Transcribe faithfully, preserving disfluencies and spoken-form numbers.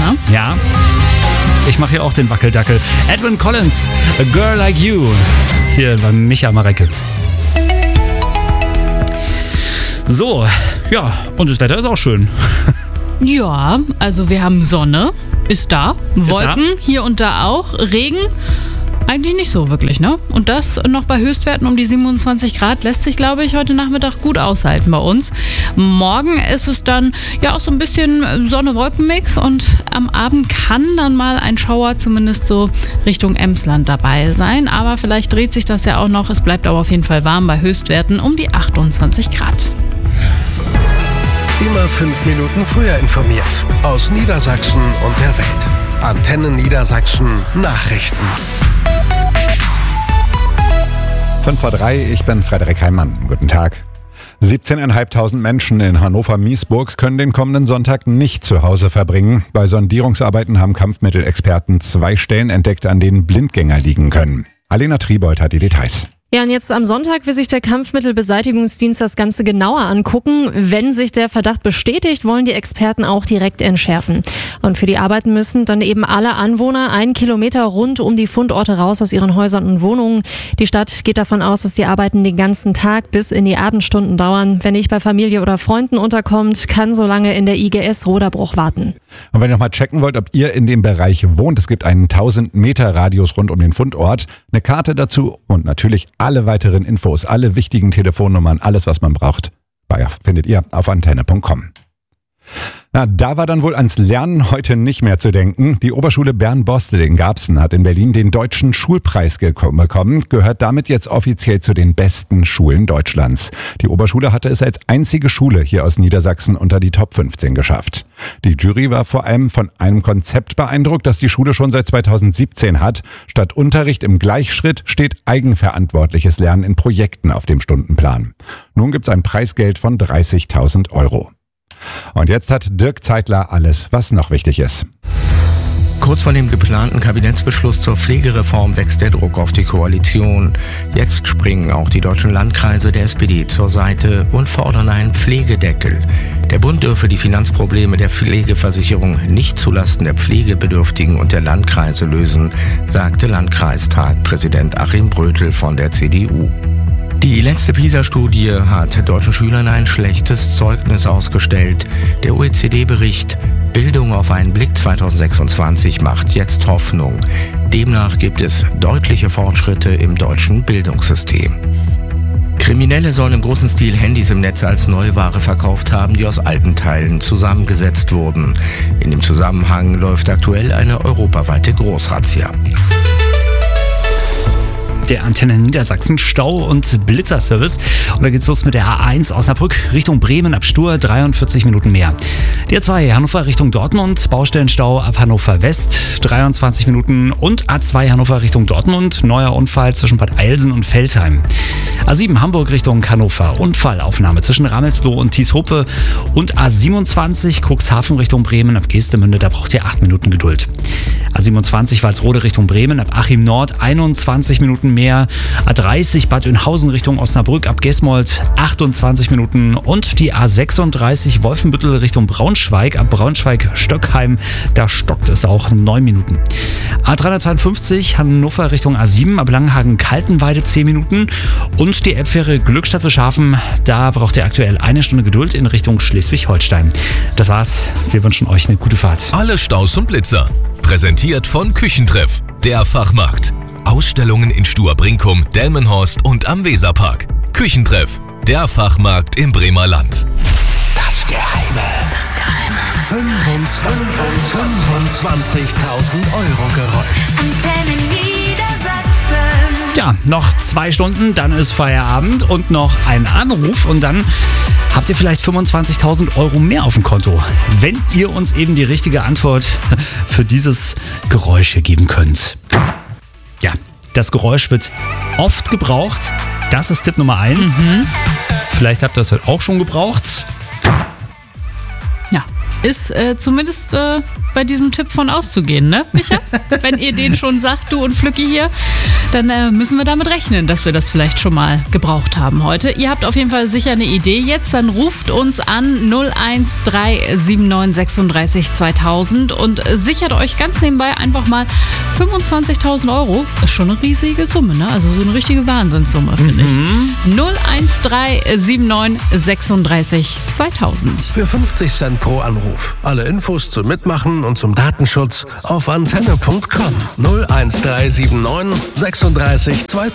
ne? Ja. Ich mache hier auch den Wackeldackel. Edwin Collins, A Girl Like You. Hier bei Micha Marecke. So, ja, und das Wetter ist auch schön. Ja, also wir haben Sonne, ist da. Wolken da? Hier und da auch. Regen eigentlich nicht so wirklich, ne? Und das noch bei Höchstwerten um die siebenundzwanzig Grad lässt sich, glaube ich, heute Nachmittag gut aushalten bei uns. Morgen ist es dann ja auch so ein bisschen Sonne-Wolken-Mix und am Abend kann dann mal ein Schauer zumindest so Richtung Emsland dabei sein. Aber vielleicht dreht sich das ja auch noch. Es bleibt aber auf jeden Fall warm bei Höchstwerten um die achtundzwanzig Grad. Immer fünf Minuten früher informiert. Aus Niedersachsen und der Welt. Antenne Niedersachsen Nachrichten. fünf vor drei, ich bin Frederik Heimann. Guten Tag. siebzehntausendfünfhundert Menschen in Hannover-Miesburg können den kommenden Sonntag nicht zu Hause verbringen. Bei Sondierungsarbeiten haben Kampfmittelexperten zwei Stellen entdeckt, an denen Blindgänger liegen können. Alena Triebold hat die Details. Ja, und jetzt am Sonntag will sich der Kampfmittelbeseitigungsdienst das Ganze genauer angucken. Wenn sich der Verdacht bestätigt, wollen die Experten auch direkt entschärfen. Und für die Arbeiten müssen dann eben alle Anwohner einen Kilometer rund um die Fundorte raus aus ihren Häusern und Wohnungen. Die Stadt geht davon aus, dass die Arbeiten den ganzen Tag bis in die Abendstunden dauern. Wer nicht bei Familie oder Freunden unterkommt, kann so lange in der I G S Roderbruch warten. Und wenn ihr nochmal checken wollt, ob ihr in dem Bereich wohnt, es gibt einen tausend Meter Radius rund um den Fundort, eine Karte dazu und natürlich alle weiteren Infos, alle wichtigen Telefonnummern, alles was man braucht, findet ihr auf antenne punkt com. Na, da war dann wohl ans Lernen heute nicht mehr zu denken. Die Oberschule Bern-Borstel in Garbsen hat in Berlin den Deutschen Schulpreis bekommen, gehört damit jetzt offiziell zu den besten Schulen Deutschlands. Die Oberschule hatte es als einzige Schule hier aus Niedersachsen unter die Top fünfzehn geschafft. Die Jury war vor allem von einem Konzept beeindruckt, das die Schule schon seit zweitausendsiebzehn hat. Statt Unterricht im Gleichschritt steht eigenverantwortliches Lernen in Projekten auf dem Stundenplan. Nun gibt's ein Preisgeld von dreißigtausend Euro. Und jetzt hat Dirk Zeitler alles, was noch wichtig ist. Kurz vor dem geplanten Kabinettsbeschluss zur Pflegereform wächst der Druck auf die Koalition. Jetzt springen auch die deutschen Landkreise der S P D zur Seite und fordern einen Pflegedeckel. Der Bund dürfe die Finanzprobleme der Pflegeversicherung nicht zulasten der Pflegebedürftigen und der Landkreise lösen, sagte Landkreistagpräsident Achim Brötel von der C D U. Die letzte PISA-Studie hat deutschen Schülern ein schlechtes Zeugnis ausgestellt. Der O E C D-Bericht Bildung auf einen Blick zweitausendsechsundzwanzig macht jetzt Hoffnung. Demnach gibt es deutliche Fortschritte im deutschen Bildungssystem. Kriminelle sollen im großen Stil Handys im Netz als Neuware verkauft haben, die aus alten Teilen zusammengesetzt wurden. In dem Zusammenhang läuft aktuell eine europaweite Großrazzia. Der Antenne Niedersachsen Stau- und Blitzerservice. Und da geht's los mit der A eins Osnabrück Richtung Bremen ab Stur, dreiundvierzig Minuten mehr. Die A zwei Hannover Richtung Dortmund, Baustellenstau ab Hannover West, dreiundzwanzig Minuten. Und A zwei Hannover Richtung Dortmund, neuer Unfall zwischen Bad Eilsen und Veltheim. A sieben Hamburg Richtung Hannover, Unfallaufnahme zwischen Ramelsloh und Thieshope. Und A siebenundzwanzig Cuxhaven Richtung Bremen ab Geestemünde, da braucht ihr acht Minuten Geduld. A siebenundzwanzig Walsrode Richtung Bremen ab Achim Nord, einundzwanzig Minuten mehr. A dreißig Bad Oeynhausen Richtung Osnabrück ab Gesmold, achtundzwanzig Minuten. Und die A sechsunddreißig Wolfenbüttel Richtung Braunschweig ab Braunschweig-Stöckheim, da stockt es auch neun Minuten. A dreihundertzweiundfünfzig Hannover Richtung A sieben ab Langenhagen-Kaltenweide zehn Minuten. Und die Elbfähre Glückstadt-Frischhafen, da braucht ihr aktuell eine Stunde Geduld in Richtung Schleswig-Holstein. Das war's. Wir wünschen euch eine gute Fahrt. Alle Staus und Blitzer. Präsentiert von Küchentreff, der Fachmarkt. Ausstellungen in Stur-Brinkum, Delmenhorst und am Weserpark. Küchentreff, der Fachmarkt im Bremer Land. Das Geheime. Das Geheime. fünfundzwanzigtausend Euro Geräusch. Antenne Niedersachsen. Ja, noch zwei Stunden, dann ist Feierabend und noch ein Anruf und dann habt ihr vielleicht fünfundzwanzigtausend Euro mehr auf dem Konto, wenn ihr uns eben die richtige Antwort für dieses Geräusch hier geben könnt. Ja, das Geräusch wird oft gebraucht. Das ist Tipp Nummer eins. Mhm. Vielleicht habt ihr es heute auch schon gebraucht. Ja, ist äh, zumindest äh, bei diesem Tipp von auszugehen, ne, Micha? Wenn ihr den schon sagt, du und Flücki hier, dann äh, müssen wir damit rechnen, dass wir das vielleicht schon mal gebraucht haben heute. Ihr habt auf jeden Fall sicher eine Idee jetzt, dann ruft uns an null eins drei sieben neun sechsunddreißig zweitausend und sichert euch ganz nebenbei einfach mal fünfundzwanzigtausend Euro. Ist schon eine riesige Summe, ne? Also so eine richtige Wahnsinnssumme, finde Mhm. ich. null eins drei sieben neun sechsunddreißig zweitausend. Für fünfzig Cent pro Anruf. Alle Infos zum Mitmachen und zum Datenschutz auf antenne punkt com. null eins drei sieben neun sechsunddreißig zweitausend.